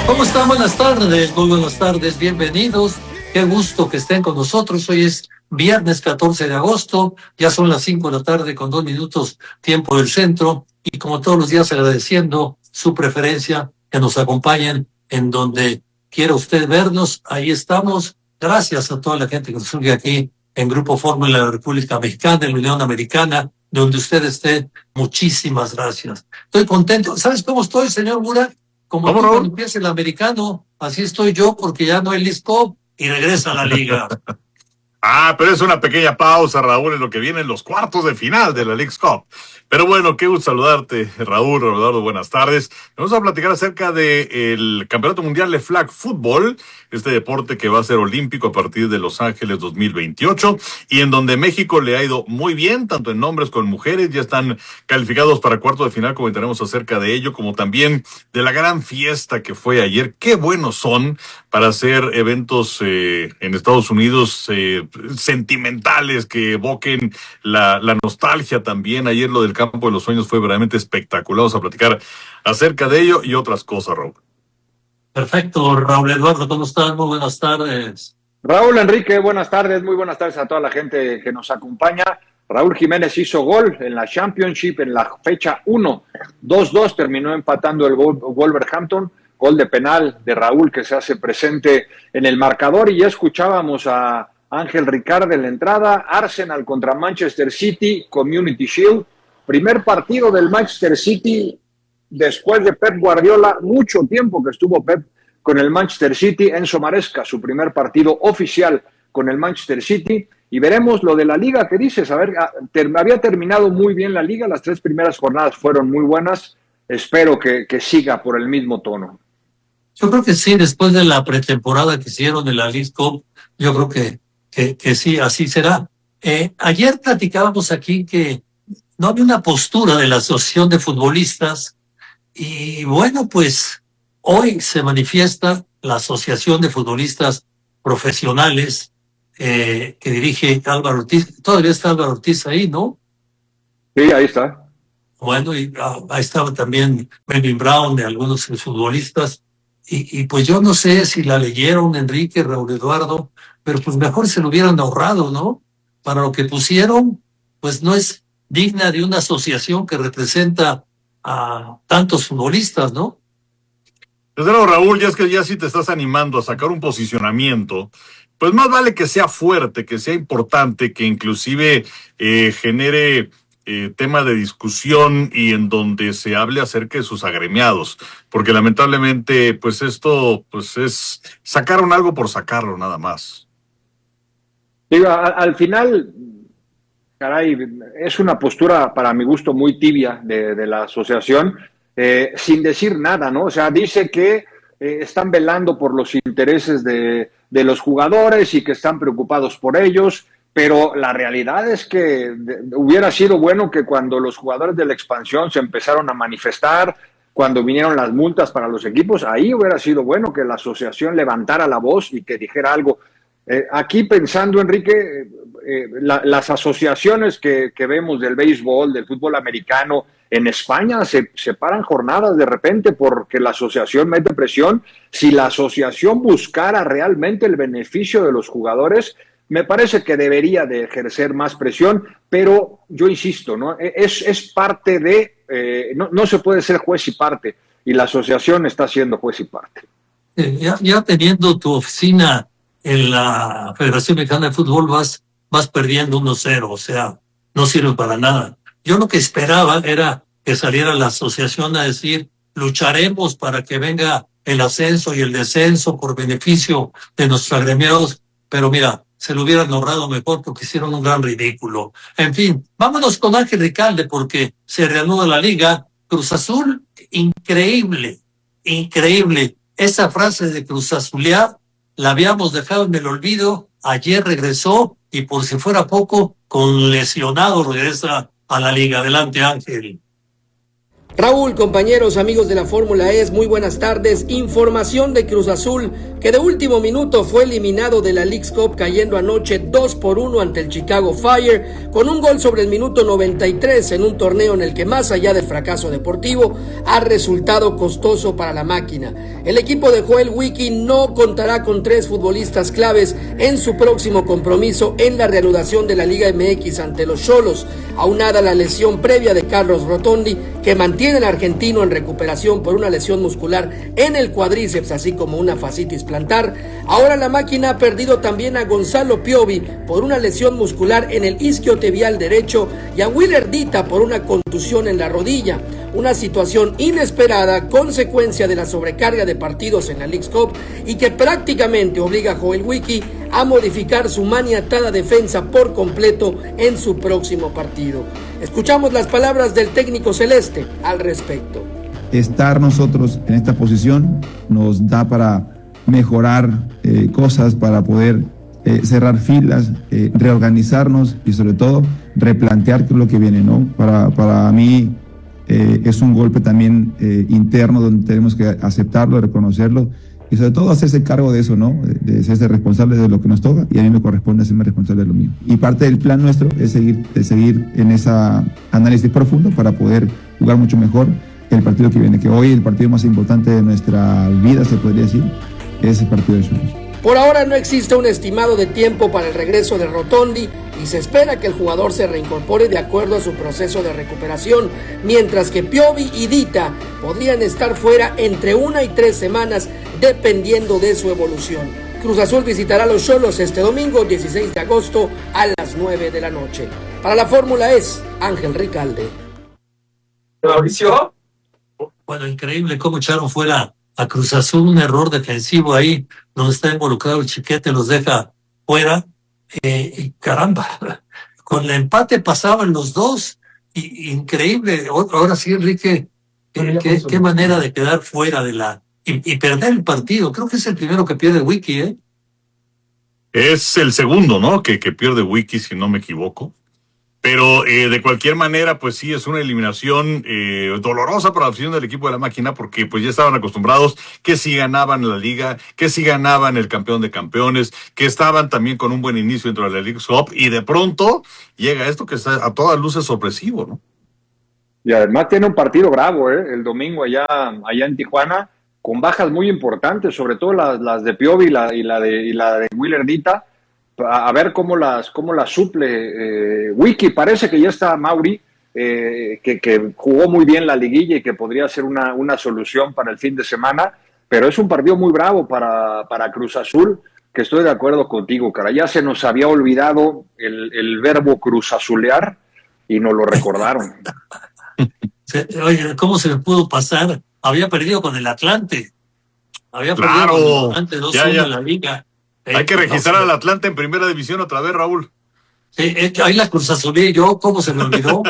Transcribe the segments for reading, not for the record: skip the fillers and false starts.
¿Cómo están? Buenas tardes, muy buenas tardes, bienvenidos. Qué gusto que estén con nosotros. Hoy es viernes 14 de agosto, ya son las 5 de la tarde con 2 minutos, tiempo del centro. Y como todos los días, agradeciendo su preferencia, que nos acompañen en donde quiera usted vernos. Ahí estamos. Gracias a toda la gente que nos sigue aquí en Grupo Fórmula de la República Mexicana, en la Unión Americana, donde usted esté. Muchísimas gracias. Estoy contento. ¿Sabes cómo estoy, señor Mura? Como ¿Cómo, tú cuando Raúl? empieza el americano, así estoy yo porque ya no hay Leagues Cup y regresa a la liga. Pero es una pequeña pausa, Raúl, en lo que vienen los cuartos de final de la Leagues Cup. Pero bueno, qué gusto saludarte, Raúl, Eduardo, buenas tardes. Vamos a platicar acerca del Campeonato Mundial de Flag Football, este deporte que va a ser olímpico a partir de Los Ángeles 2028, y en donde México le ha ido muy bien, tanto en hombres como en mujeres, ya están calificados para cuartos de final, comentaremos acerca de ello, como también de la gran fiesta que fue ayer. Qué buenos son para hacer eventos en Estados Unidos sentimentales que evoquen la nostalgia también. Ayer lo del Campo de los Sueños fue verdaderamente espectacular. Vamos a platicar acerca de ello y otras cosas, Raúl. Perfecto, Raúl Eduardo, ¿cómo estás? Muy buenas tardes. Raúl Enrique, buenas tardes, muy buenas tardes a toda la gente que nos acompaña. Raúl Jiménez hizo gol en la Championship en la fecha 1, 2-2, terminó empatando el Wolverhampton, gol de penal de Raúl que se hace presente en el marcador, y ya escuchábamos a Ángel Ricardo en la entrada. Arsenal contra Manchester City, Community Shield, primer partido del Manchester City después de Pep Guardiola, mucho tiempo que estuvo Pep con el Manchester City. Enzo Maresca, su primer partido oficial con el Manchester City. Y veremos lo de la liga que dices. A ver, había terminado muy bien la liga, las 3 primeras jornadas fueron muy buenas. Espero que siga por el mismo tono. Yo creo que sí, después de la pretemporada que hicieron de la Leagues Cup, yo creo que sí, así será. Ayer platicábamos aquí que no había una postura de la Asociación de Futbolistas y bueno, pues hoy se manifiesta la Asociación de Futbolistas Profesionales que dirige Álvaro Ortiz. Todavía está Álvaro Ortiz ahí, ¿no? Sí, ahí está. Bueno, y ahí estaba también Melvin Brown de algunos futbolistas. Y pues yo no sé si la leyeron, Enrique, Raúl Eduardo, pero pues mejor se lo hubieran ahorrado, ¿no? Para lo que pusieron, pues no es digna de una asociación que representa a tantos futbolistas, ¿no? Desde luego, Raúl, ya es que ya sí te estás animando a sacar un posicionamiento, pues más vale que sea fuerte, que sea importante, que inclusive genere tema de discusión y en donde se hable acerca de sus agremiados, porque lamentablemente, pues esto, pues es sacaron algo por sacarlo, nada más. Digo, al final, caray, es una postura para mi gusto muy tibia de la asociación, sin decir nada, ¿no? O sea, dice que están velando por los intereses de los jugadores y que están preocupados por ellos, pero la realidad es que hubiera sido bueno que cuando los jugadores de la expansión se empezaron a manifestar, cuando vinieron las multas para los equipos, ahí hubiera sido bueno que la asociación levantara la voz y que dijera algo. Aquí pensando, Enrique, las asociaciones que vemos del béisbol, del fútbol americano, en España se paran jornadas de repente porque la asociación mete presión. Si la asociación buscara realmente el beneficio de los jugadores, me parece que debería de ejercer más presión, pero yo insisto, ¿no? Es parte de, no se puede ser juez y parte, y la asociación está siendo juez y parte. Ya teniendo tu oficina en la Federación Mexicana de Fútbol vas perdiendo 1-0, o sea, no sirve para nada. Yo lo que esperaba era que saliera la asociación a decir, lucharemos para que venga el ascenso y el descenso por beneficio de nuestros agremiados, pero mira, se lo hubieran logrado mejor porque hicieron un gran ridículo. En fin, vámonos con Ángel Ricalde porque se reanuda la liga. Cruz Azul, increíble, increíble. Esa frase de Cruz Azulear la habíamos dejado en el olvido. Ayer regresó y por si fuera poco, con lesionado regresa a la liga. Adelante, Ángel. Raúl, compañeros, amigos de la Fórmula E, muy buenas tardes. Información de Cruz Azul, que de último minuto fue eliminado de la Leagues Cup, cayendo anoche 2-1 ante el Chicago Fire, con un gol sobre el minuto 93 en un torneo en el que, más allá del fracaso deportivo, ha resultado costoso para la máquina. El equipo de Joel Wiki no contará con 3 futbolistas claves en su próximo compromiso en la reanudación de la Liga MX ante los Xolos, aunada a la lesión previa de Carlos Rotondi, que mantiene al argentino en recuperación por una lesión muscular en el cuadríceps, así como una fascitis plantar. Ahora la máquina ha perdido también a Gonzalo Piovi por una lesión muscular en el isquiotibial derecho y a Willer Dita por una contusión en la rodilla. Una situación inesperada, consecuencia de la sobrecarga de partidos en la Leagues Cup, y que prácticamente obliga a Joel Wiki a modificar su maniatada defensa por completo en su próximo partido. Escuchamos las palabras del técnico celeste al respecto. Estar nosotros en esta posición nos da para mejorar cosas, para poder cerrar filas, reorganizarnos y sobre todo replantear qué es lo que viene, ¿no? Para mí es un golpe también interno donde tenemos que aceptarlo, reconocerlo y sobre todo hacerse cargo de eso, ¿no? De hacerse responsable de lo que nos toca, y a mí me corresponde hacerme responsable de lo mío. Y parte del plan nuestro es seguir en ese análisis profundo para poder jugar mucho mejor el partido que viene, que hoy el partido más importante de nuestra vida, se podría decir, es el partido de Xolos. Por ahora no existe un estimado de tiempo para el regreso de Rotondi y se espera que el jugador se reincorpore de acuerdo a su proceso de recuperación, mientras que Piovi y Dita podrían estar fuera entre 1 y 3 semanas dependiendo de su evolución. Cruz Azul visitará a los Xolos este domingo 16 de agosto a las 9 de la noche. Para la Fórmula E, Ángel Ricalde. Mauricio. Bueno, increíble cómo echaron fuera a Cruz Azul, un error defensivo ahí donde está involucrado el Chiquete, los deja fuera, y caramba, con el empate pasaban los dos, y increíble. Ahora sí, Enrique, qué manera de quedar fuera de y perder el partido. Creo que es el primero que pierde Wiki, ¿eh? Es el segundo, ¿no? Que pierde Wiki, si no me equivoco. Pero de cualquier manera, pues sí, es una eliminación dolorosa para la afición del equipo de la máquina, porque pues ya estaban acostumbrados que si ganaban la liga, que si ganaban el campeón de campeones, que estaban también con un buen inicio dentro de la Leagues Cup, y de pronto llega esto que está a todas luces sorpresivo, ¿no? Y además tiene un partido bravo, el domingo allá en Tijuana, con bajas muy importantes, sobre todo las de Piovi y la de Willer Dita. A ver cómo las suple Wiki. Parece que ya está Mauri, que jugó muy bien la liguilla y que podría ser una solución para el fin de semana, pero es un partido muy bravo para Cruz Azul, que estoy de acuerdo contigo, cara. Ya se nos había olvidado el verbo cruzazulear y nos lo recordaron. Oye, ¿cómo se me pudo pasar? Había perdido con el Atlante. Perdido con el Atlante 2-1 en la liga. Hay que registrar al Atlante en primera división otra vez, Raúl. Ahí la cruzazulé yo, ¿cómo se me olvidó?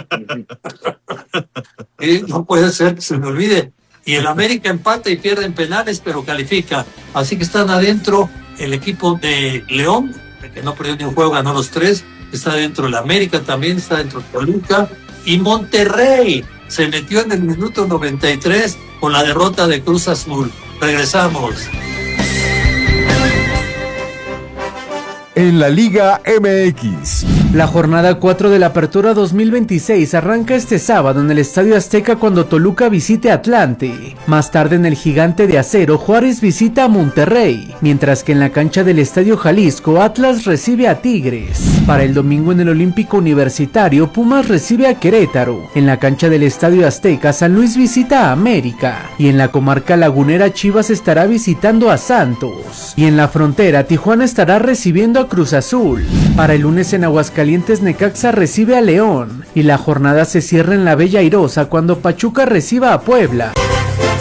No puede ser que se me olvide. Y el América empata y pierde en penales, pero califica. Así que están adentro el equipo de León, que no perdió ni un juego, ganó los 3. Está dentro el América también, está dentro de Toluca. Y Monterrey se metió en el minuto 93 con la derrota de Cruz Azul. Regresamos. En la Liga MX. La jornada 4 de la Apertura 2026 arranca este sábado en el Estadio Azteca cuando Toluca visite a Atlante. Más tarde en el Gigante de Acero, Juárez visita a Monterrey, mientras que en la cancha del Estadio Jalisco, Atlas recibe a Tigres. Para el domingo en el Olímpico Universitario, Pumas recibe a Querétaro. En la cancha del Estadio Azteca, San Luis visita a América. Y en la comarca lagunera, Chivas estará visitando a Santos. Y en la frontera, Tijuana estará recibiendo a Cruz Azul. Para el lunes en Aguascalientes, Necaxa recibe a León y la jornada se cierra en la Bella Airosa cuando Pachuca reciba a Puebla.